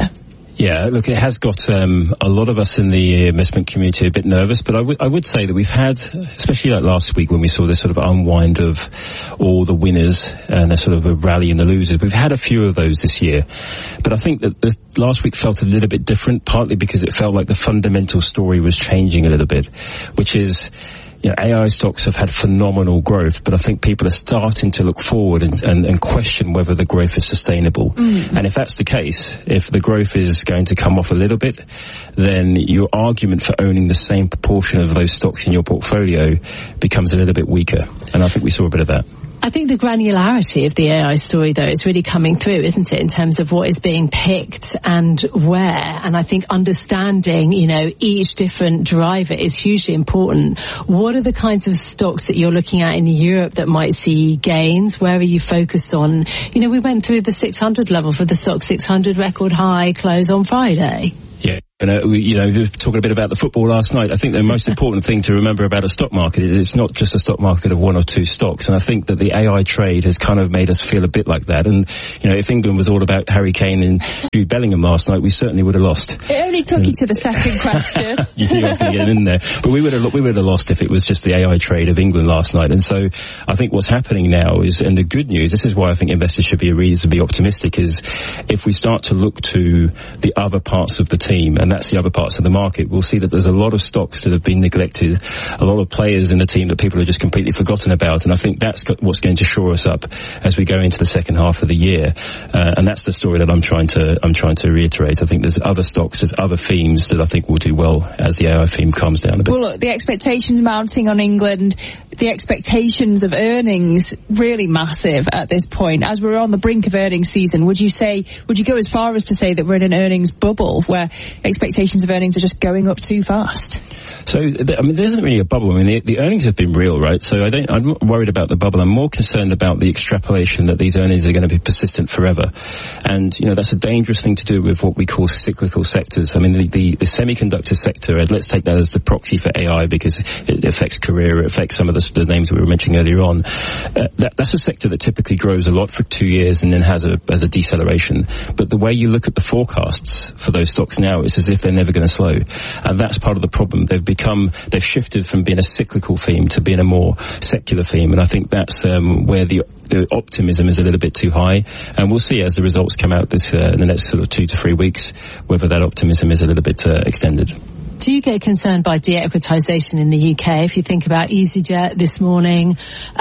Yeah, look, it has got a lot of us in the investment community a bit nervous, but I would say that we've had, especially like last week when we saw this sort of unwind of all the winners and a sort of a rally in the losers, we've had a few of those this year. But I think that the last week felt a little bit different, partly because it felt like the fundamental story was changing a little bit, which is, you know, AI stocks have had phenomenal growth, but I think people are starting to look forward and question whether the growth is sustainable. And if that's the case, if the growth is going to come off a little bit, then your argument for owning the same proportion of those stocks in your portfolio becomes a little bit weaker. And I think we saw a bit of that. I think the granularity of the AI story, though, is really coming through, isn't it, in terms of what is being picked and where. And I think understanding, you know, each different driver is hugely important. What are the kinds of stocks that you're looking at in Europe that might see gains? Where are you focused on? You know, we went through the 600 level for the stock 600 record high close on Friday. Yeah. We were talking a bit about the football last night. I think the most important thing to remember about a stock market is it's not just a stock market of one or two stocks. And I think that the AI trade has kind of made us feel a bit like that. And, you know, if England was all about Harry Kane and Jude Bellingham last night, we certainly would have lost. It only took you to the second question. You knew I was going to get in there. But we would have lost if it was just the AI trade of England last night. And so I think what's happening now is, and the good news, this is why I think investors should be reasonably optimistic, is if we start to look to the other parts of the team, and that's the other parts of the market, we'll see that there's a lot of stocks that have been neglected, a lot of players in the team that people have just completely forgotten about, and I think that's what's going to shore us up as we go into the second half of the year, and that's the story that I'm trying to reiterate. I think there's other stocks, there's other themes that I think will do well as the AI theme calms down a bit. Well, look, the expectations mounting on England, the expectations of earnings really massive at this point. As we're on the brink of earnings season, would you go as far as to say that we're in an earnings bubble where expectations of earnings are just going up too fast? So, I mean, there isn't really a bubble. I mean, the earnings have been real, right? So I'm not worried about the bubble. I'm more concerned about the extrapolation that these earnings are going to be persistent forever. And, you know, that's a dangerous thing to do with what we call cyclical sectors. I mean, the semiconductor sector, let's take that as the proxy for AI because it affects career, it affects some of the names that we were mentioning earlier on. That's a sector that typically grows a lot for 2 years and then has a deceleration. But the way you look at the forecasts for those stocks now, it's as if they're never going to slow. And that's part of the problem. They've shifted from being a cyclical theme to being a more secular theme. And I think that's where the optimism is a little bit too high. And we'll see as the results come out in the next sort of 2 to 3 weeks, whether that optimism is a little bit extended. Do you get concerned by de-equitization in the UK? If you think about EasyJet this morning,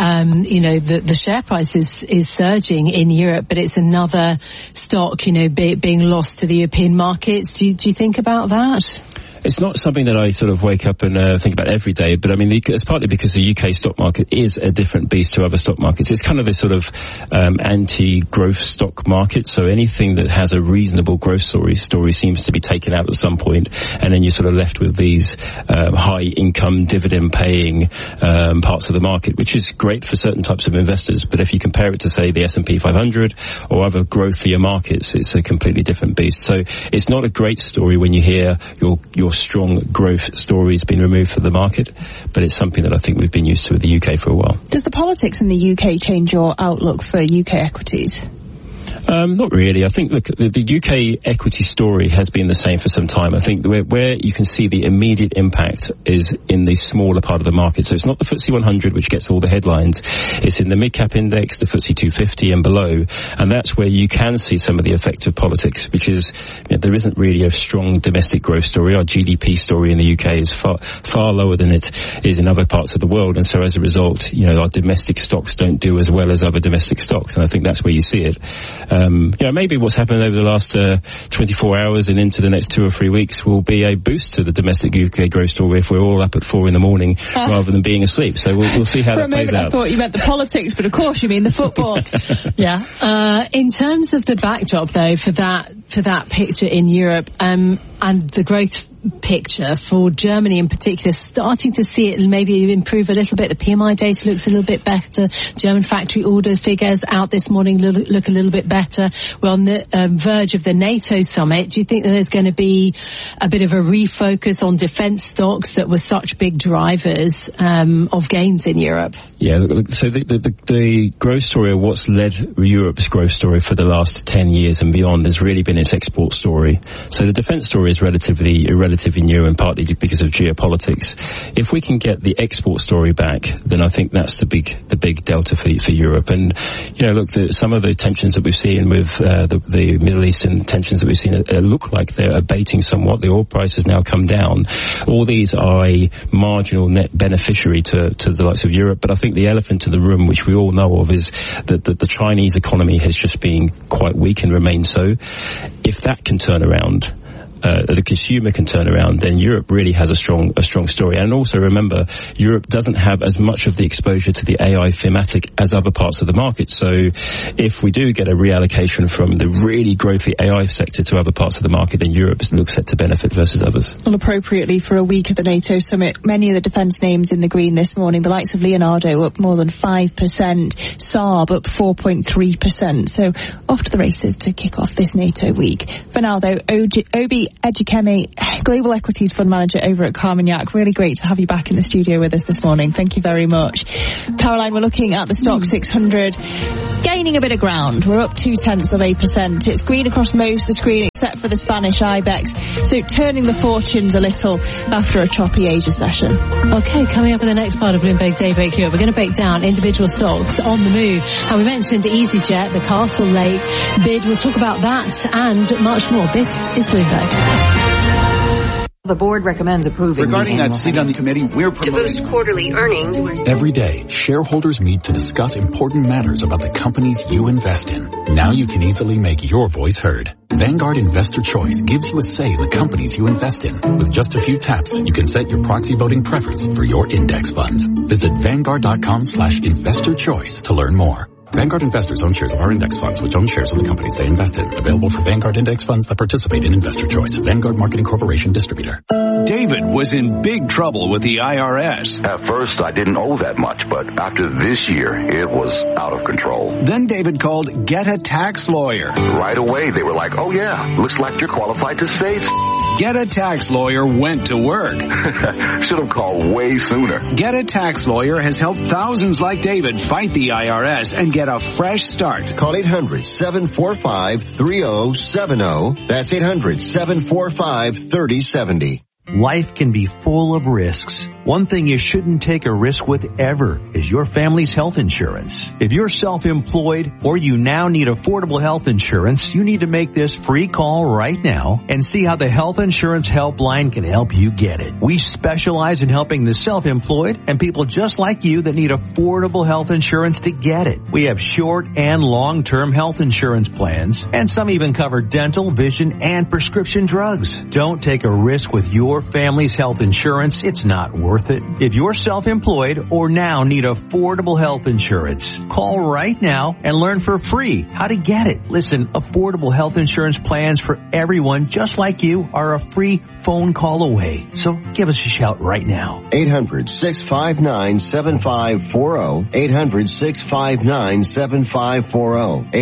you know, the share price is surging in Europe, but it's another stock, you know, being lost to the European markets. Do you think about that? It's not something that I sort of wake up and think about every day, but I mean, it's partly because the UK stock market is a different beast to other stock markets. It's kind of this sort of anti-growth stock market, so anything that has a reasonable growth story seems to be taken out at some point, and then you're sort of left with these high-income, dividend-paying parts of the market, which is great for certain types of investors, but if you compare it to, say, the S&P 500 or other growthier markets, it's a completely different beast. So it's not a great story when you hear your strong growth story has been removed from the market, but it's something that I think we've been used to with the UK for a while. Does the politics in the UK change your outlook for UK equities? Not really. I think the UK equity story has been the same for some time. I think where you can see the immediate impact is in the smaller part of the market. So it's not the FTSE 100 which gets all the headlines. It's in the mid-cap index, the FTSE 250 and below. And that's where you can see some of the effect of politics, which is, you know, there isn't really a strong domestic growth story. Our GDP story in the UK is far lower than it is in other parts of the world. And so as a result, you know, our domestic stocks don't do as well as other domestic stocks. And I think that's where you see it. You know, maybe what's happened over the last 24 hours and into the next 2 or 3 weeks will be a boost to the domestic UK growth story if we're all up at 4 a.m. rather than being asleep. So we'll see how that plays out. For a moment I thought you meant the politics, but of course you mean the football. Yeah. In terms of the backdrop, though, for that picture in Europe and the growth picture for Germany in particular, starting to see it maybe improve a little bit. The PMI data looks a little bit better. German factory order figures out this morning look a little bit better. We're on the verge of the NATO summit. Do you think that there's going to be a bit of a refocus on defence stocks that were such big drivers of gains in Europe? Yeah, so the growth story, or what's led Europe's growth story for the last 10 years and beyond, has really been its export story. So the defence story is relatively new, and partly because of geopolitics. If we can get the export story back, then I think that's the big delta for Europe. And look, some of the tensions that we've seen with the Middle Eastern tensions that we've seen look like they're abating somewhat. The oil price has now come down. All these are a marginal net beneficiary to the likes of Europe, but I think the elephant in the room, which we all know of, is that the Chinese economy has just been quite weak and remains so. If that can turn around, the consumer can turn around, then Europe really has a strong story. And also remember, Europe doesn't have as much of the exposure to the AI thematic as other parts of the market. So if we do get a reallocation from the really growthy AI sector to other parts of the market, then Europe looks set to benefit versus others. Well, appropriately for a week of the NATO summit, many of the defence names in the green this morning, the likes of Leonardo up more than 5%, Saab up 4.3%. So off to the races to kick off this NATO week. For now though, Obi Ejikeme, Global Equities Fund Manager over at Carmignac. Really great to have you back in the studio with us this morning. Thank you very much. Caroline, we're looking at the Stock 600 gaining a bit of ground. We're up 0.2%. It's green across most of the screen except for the Spanish IBEX. So turning the fortunes a little after a choppy Asia session. Okay, coming up in the next part of Bloomberg Daybreak here, we're going to break down individual stocks on the move. And we mentioned the EasyJet, the Castle Lake bid. We'll talk about that and much more. This is Bloomberg. The board recommends approving. Regarding that seat on the committee, we're promoting to boost quarterly earnings. Every day, shareholders meet to discuss important matters about the companies you invest in. Now you can easily make your voice heard. Vanguard Investor Choice gives you a say in the companies you invest in. With just a few taps, you can set your proxy voting preference for your index funds. Visit Vanguard.com/investor choice to learn more. Vanguard investors own shares of our index funds, which own shares of the companies they invest in. Available for Vanguard index funds that participate in Investor Choice. Vanguard Marketing Corporation distributor. David was in big trouble with the IRS. At first, I didn't owe that much, but after this year, it was out of control. Then David called Get a Tax Lawyer. Right away, they were like, oh yeah, looks like you're qualified to save. Get a Tax Lawyer went to work. Should have called way sooner. Get a Tax Lawyer has helped thousands like David fight the IRS and get a fresh start. Call 800-745-3070. That's 800-745-3070. Life can be full of risks. One thing you shouldn't take a risk with ever is your family's health insurance. If you're self-employed or you now need affordable health insurance, you need to make this free call right now and see how the Health Insurance Helpline can help you get it. We specialize in helping the self-employed and people just like you that need affordable health insurance to get it. We have short and long-term health insurance plans, and some even cover dental, vision, and prescription drugs. Don't take a risk with your family's health insurance. It's not worth it. If you're self-employed or now need affordable health insurance, call right now and learn for free how to get it. Listen, affordable health insurance plans for everyone just like you are a free phone call away. So give us a shout right now. 800-659-7540. 800-659-7540.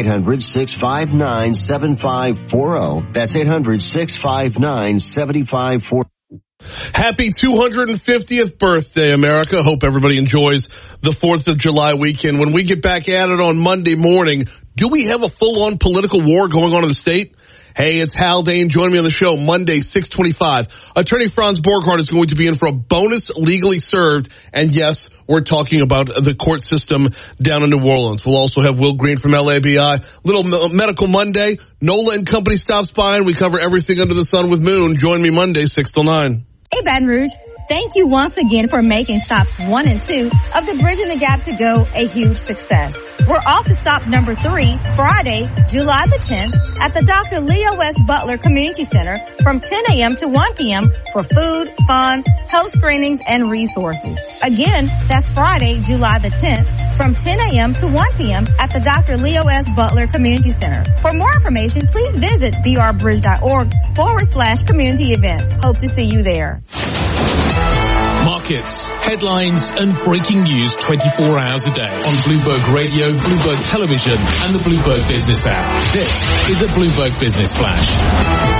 800-659-7540. That's 800-659-7540. Happy 250th birthday, America. Hope everybody enjoys the 4th of July weekend. When we get back at it on Monday morning, do we have a full-on political war going on in the state? Hey, it's Hal Dane. Join me on the show Monday, 6:25. Attorney Franz Borghardt is going to be in for a bonus legally served. And yes, we're talking about the court system down in New Orleans. We'll also have Will Green from LABI. Little Medical Monday. Nola and Company stops by and we cover everything under the sun with Moon. Join me Monday, 6 till 9. Hey, Baton Rouge. Thank you once again for making stops 1 and 2 of the Bridging the Gap to Go a huge success. We're off to stop number 3, Friday, July the 10th at the Dr. Leo S. Butler Community Center from 10 a.m. to 1 p.m. for food, fun, health screenings, and resources. Again, that's Friday, July the 10th from 10 a.m. to 1 p.m. at the Dr. Leo S. Butler Community Center. For more information, please visit brbridge.org/community events. Hope to see you there. Markets, headlines, and breaking news 24 hours a day on Bloomberg Radio, Bloomberg Television, and the Bloomberg Business app. This is a Bloomberg Business Flash.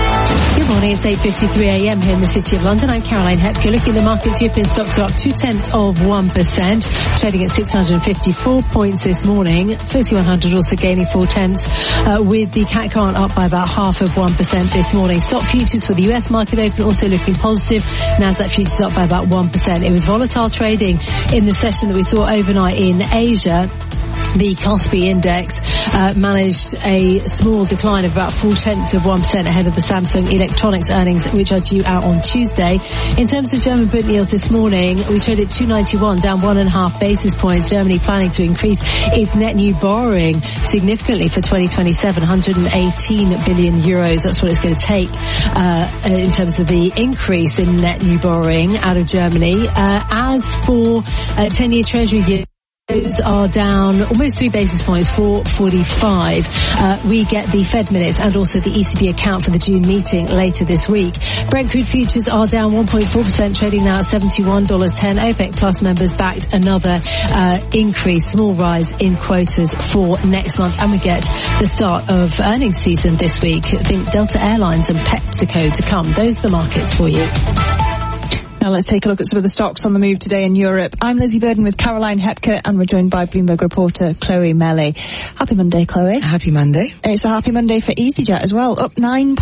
Good morning, it's 8:53am here in the City of London. I'm Caroline Hepker. Looking at the markets, European stocks are up 0.2%, trading at 654 points this morning. 3100 also gaining 0.4, with the CAC up by about 0.5% this morning. Stock futures for the US market open also looking positive. Nasdaq futures up by about 1%. It was volatile trading in the session that we saw overnight in Asia. The Kospi index managed a small decline of about 0.4% ahead of the Samsung Electronics earnings, which are due out on Tuesday. In terms of German Bund yields this morning, we traded 291, down 1.5 basis points. Germany planning to increase its net new borrowing significantly for 2027, 118 billion euros. That's what it's going to take in terms of the increase in net new borrowing out of Germany. As for 10-year Treasury yields, are down almost 3 basis points, 4.45. We get the Fed minutes and also the ECB account for the June meeting later this week. Brent crude futures are down 1.4%, trading now at $71.10. OPEC Plus members backed another increase, small rise in quotas for next month. And we get the start of earnings season this week. I think Delta Airlines and PepsiCo to come. Those are the markets for you. Now let's take a look at some of the stocks on the move today in Europe. I'm Lizzie Burden with Caroline Hepker, and we're joined by Bloomberg reporter Chloe Melly. Happy Monday, Chloe. Happy Monday. It's a happy Monday for EasyJet as well, up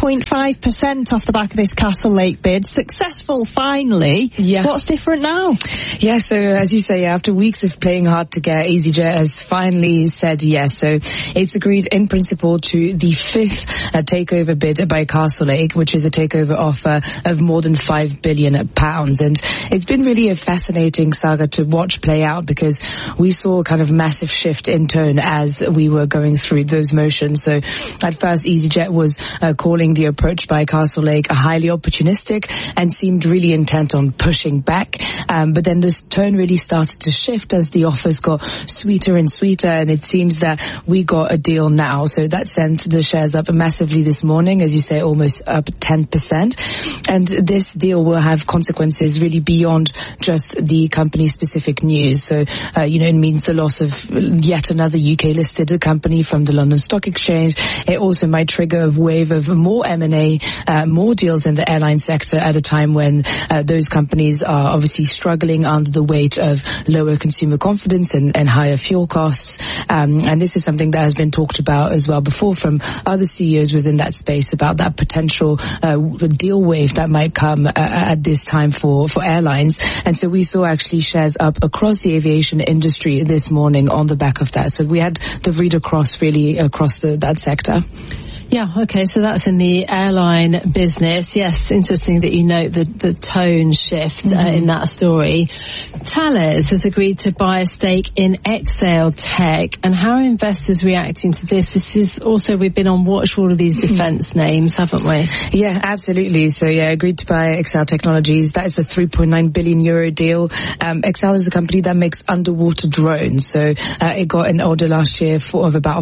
9.5% off the back of this Castle Lake bid. Successful, finally. Yeah. What's different now? Yeah, so as you say, after weeks of playing hard to get, EasyJet has finally said yes. So it's agreed in principle to the 5th takeover bid by Castle Lake, which is a takeover offer of more than £5 billion. And it's been really a fascinating saga to watch play out, because we saw a kind of massive shift in tone as we were going through those motions. So at first, EasyJet was calling the approach by Castle Lake a highly opportunistic and seemed really intent on pushing back. But then this tone really started to shift as the offers got sweeter and sweeter, and it seems that we got a deal now. So that sent the shares up massively this morning, as you say, almost up 10%. And this deal will have consequences really beyond just the company-specific news. So, it means the loss of yet another UK-listed company from the London Stock Exchange. It also might trigger a wave of more M&A, more deals in the airline sector at a time when those companies are obviously struggling under the weight of lower consumer confidence and higher fuel costs. And this is something that has been talked about as well before from other CEOs within that space, about that potential deal wave that might come at this time for airlines. And so we saw actually shares up across the aviation industry this morning on the back of that. So we had the read across really across that sector. Yeah, okay, so that's in the airline business. Yes, interesting that you note the tone shift in that story. Thales has agreed to buy a stake in Exail Tech, and how are investors reacting to this? This is also, we've been on watch for all of these defence names, haven't we? Yeah, absolutely. So yeah, agreed to buy Exail Technologies. That is a €3.9 billion deal. Exail is a company that makes underwater drones. So it got an order last year of about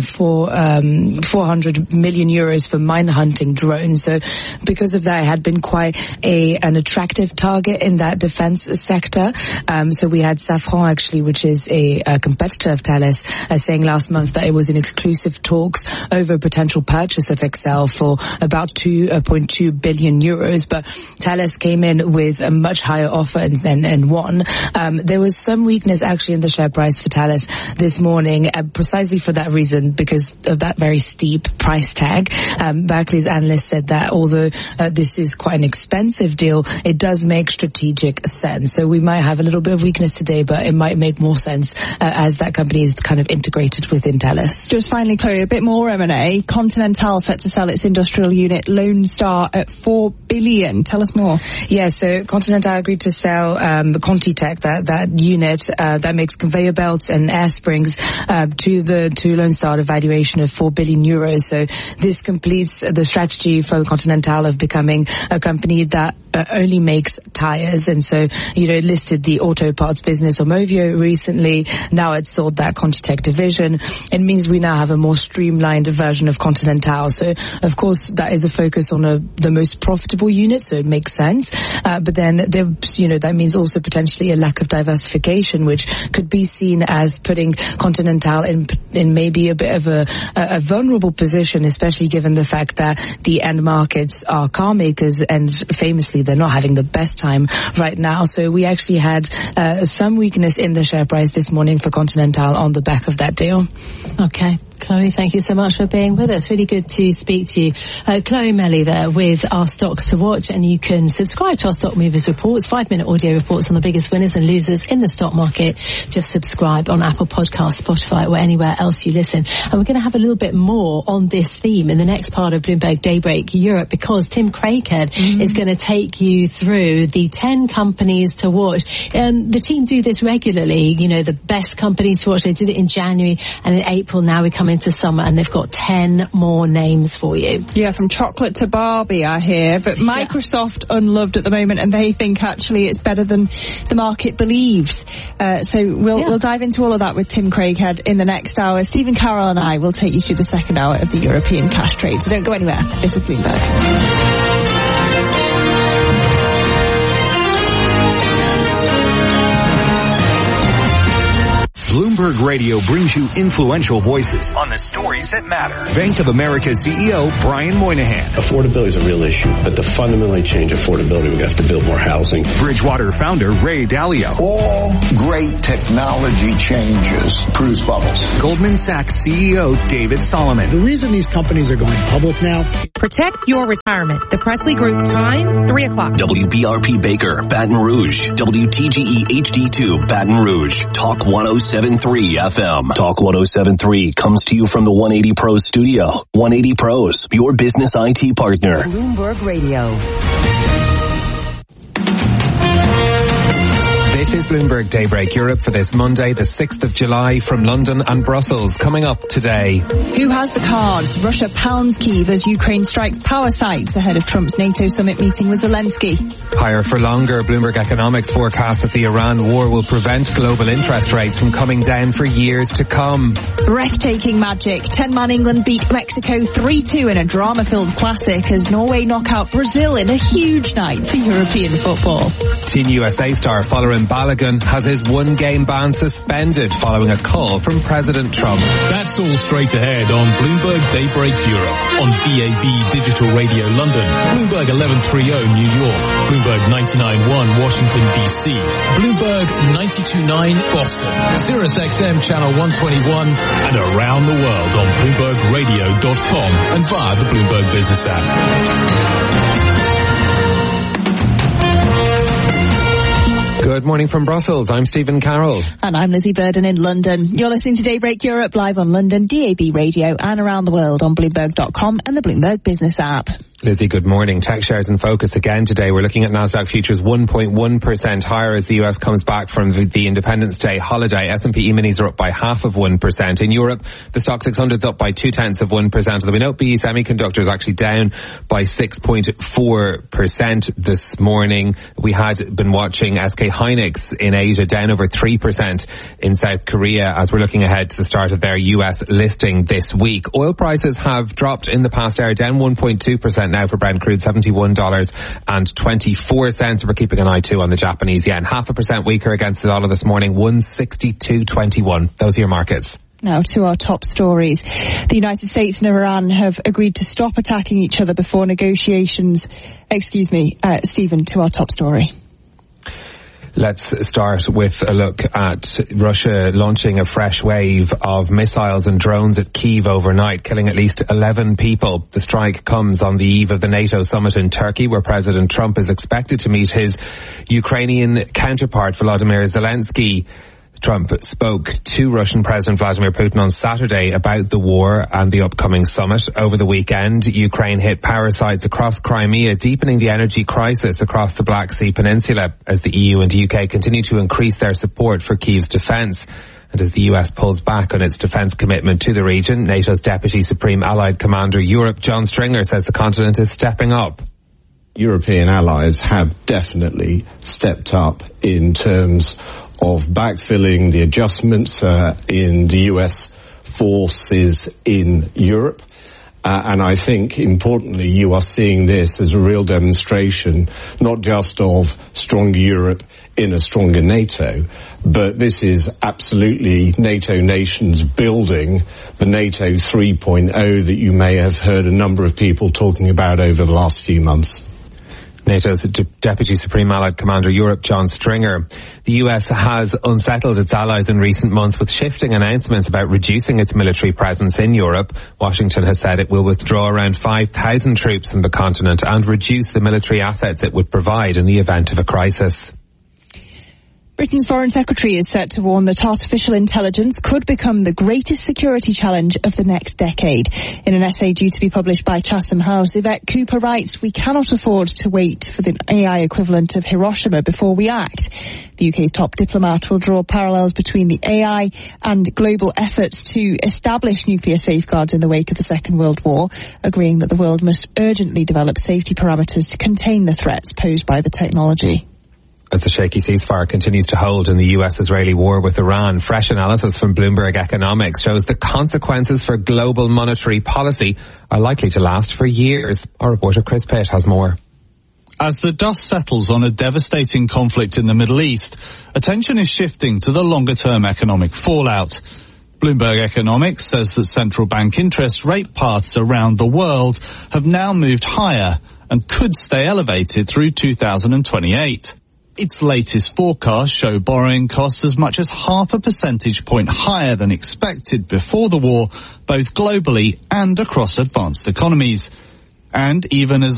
400 million euros for mine hunting drones. So because of that, it had been quite an attractive target in that defense sector. So we had Safran actually, which is a competitor of Thales, saying last month that it was in exclusive talks over a potential purchase of Exail for about 2.2 billion euros. But Thales came in with a much higher offer and won. There was some weakness actually in the share price for Thales this morning, precisely for that reason, because of that very steep price tag. Barclays analyst said that although this is quite an expensive deal, it does make strategic sense. So we might have a little bit of weakness today, but it might make more sense as that company is kind of integrated within Thales. Just finally, Chloe, a bit more M&A. Continental set to sell its industrial unit Lone Star at $4 billion. Tell us more. Yeah, so Continental agreed to sell ContiTech, that unit that makes conveyor belts and air springs to Lone Star at a valuation of 4 billion euros. So this completes the strategy for Continental of becoming a company that only makes tires, and so it listed the auto parts business Aumovio recently. Now it's sold that ContiTech division. It means we now have a more streamlined version of Continental. So of course that is a focus on the most profitable unit, so it makes sense. But then that means also potentially a lack of diversification, which could be seen as putting Continental in maybe a bit of a vulnerable position, especially given the fact that the end markets are car makers, and famously they're not having the best time right now. So we actually had some weakness in the share price this morning for Continental on the back of that deal. Okay. Chloe, thank you so much for being with us. Really good to speak to you. Chloe Melly there with our stocks to watch, and you can subscribe to our Stock Movers reports, 5-minute audio reports on the biggest winners and losers in the stock market. Just subscribe on Apple Podcasts, Spotify, or anywhere else you listen. And we're going to have a little bit more on this theme in the next part of Bloomberg Daybreak Europe, because Tim Craighead is going to take you through the 10 companies to watch. The team do this regularly, the best companies to watch. They did it in January, and in April now we come into summer, and they've got 10 more names for you. Yeah, from chocolate to Barbie, I hear. But Microsoft unloved at the moment, and they think actually it's better than the market believes. So we'll dive into all of that with Tim Craighead in the next hour. Stephen Carroll and I will take you through the second hour of the European cash trade. So don't go anywhere. This is Bloomberg. Bloomberg Radio brings you influential voices on the stories that matter. Bank of America CEO Brian Moynihan. Affordability is a real issue, but to fundamentally change affordability, we have to build more housing. Bridgewater founder Ray Dalio. All great technology changes produce bubbles. Goldman Sachs CEO David Solomon. The reason these companies are going public now. Protect your retirement. The Presley Group, time 3 o'clock. WBRP Baker, Baton Rouge. WTGE HD2, Baton Rouge. Talk 107.3 FM. Talk 107.3 comes to you from the 180 Pros studio. 180 Pros, your business IT partner. Bloomberg Radio. This is Bloomberg Daybreak Europe for this Monday, the 6th of July, from London and Brussels. Coming up today. Who has the cards? Russia pounds Kyiv as Ukraine strikes power sites ahead of Trump's NATO summit meeting with Zelensky. Higher for longer. Bloomberg Economics forecasts that the Iran war will prevent global interest rates from coming down for years to come. Breathtaking magic. 10-man England beat Mexico 3-2 in a drama-filled classic as Norway knock out Brazil in a huge night for European football. Team USA star Folarin Balogun has his one-game ban suspended following a call from President Trump. That's all straight ahead on Bloomberg Daybreak Europe, on DAB Digital Radio London, Bloomberg 1130 New York, Bloomberg 99.1 Washington DC, Bloomberg 92.9 Boston, Sirius XM Channel 121, and around the world on BloombergRadio.com and via the Bloomberg Business app. Good morning from Brussels. I'm Stephen Carroll. And I'm Lizzie Burden in London. You're listening to Daybreak Europe live on London, DAB Radio, and around the world on Bloomberg.com and the Bloomberg Business app. Lizzie, good morning. Tech shares in focus again today. We're looking at Nasdaq futures 1.1% higher as the US comes back from the Independence Day holiday. S&P E-minis are up by 0.5%. In Europe, the Stock 600's up by 0.2%. Although we note BE Semiconductor is actually down by 6.4% this morning. We had been watching SK Hynix in Asia down over 3% in South Korea as we're looking ahead to the start of their US listing this week. Oil prices have dropped in the past hour, down 1.2%. Now for Brent crude, $71.24. We're keeping an eye too on the Japanese yen. 0.5% weaker against the dollar this morning, 162.21. Those are your markets. Now to our top stories. The United States and Iran have agreed to stop attacking each other before negotiations. Stephen, to our top story. Let's start with a look at Russia launching a fresh wave of missiles and drones at Kyiv overnight, killing at least 11 people. The strike comes on the eve of the NATO summit in Turkey, where President Trump is expected to meet his Ukrainian counterpart, Volodymyr Zelensky. Trump spoke to Russian President Vladimir Putin on Saturday about the war and the upcoming summit. Over the weekend, Ukraine hit power sites across Crimea, deepening the energy crisis across the Black Sea Peninsula as the EU and UK continue to increase their support for Kyiv's defence. And as the US pulls back on its defence commitment to the region, NATO's Deputy Supreme Allied Commander Europe, John Stringer, says the continent is stepping up. European allies have definitely stepped up in terms of backfilling the adjustments in the US forces in Europe. And I think, importantly, you are seeing this as a real demonstration, not just of stronger Europe in a stronger NATO, but this is absolutely NATO nations building the NATO 3.0 that you may have heard a number of people talking about over the last few months. NATO's Deputy Supreme Allied Commander Europe, John Stringer. The US has unsettled its allies in recent months with shifting announcements about reducing its military presence in Europe. Washington has said it will withdraw around 5,000 troops from the continent and reduce the military assets it would provide in the event of a crisis. Britain's Foreign Secretary is set to warn that artificial intelligence could become the greatest security challenge of the next decade. In an essay due to be published by Chatham House, Yvette Cooper writes, "We cannot afford to wait for the AI equivalent of Hiroshima before we act." The UK's top diplomat will draw parallels between the AI and global efforts to establish nuclear safeguards in the wake of the Second World War, agreeing that the world must urgently develop safety parameters to contain the threats posed by the technology. As the shaky ceasefire continues to hold in the US-Israeli war with Iran, fresh analysis from Bloomberg Economics shows the consequences for global monetary policy are likely to last for years. Our reporter Chris Pitt has more. As the dust settles on a devastating conflict in the Middle East, attention is shifting to the longer-term economic fallout. Bloomberg Economics says that central bank interest rate paths around the world have now moved higher and could stay elevated through 2028. Its latest forecasts show borrowing costs as much as 0.5 percentage point higher than expected before the war, both globally and across advanced economies. And even as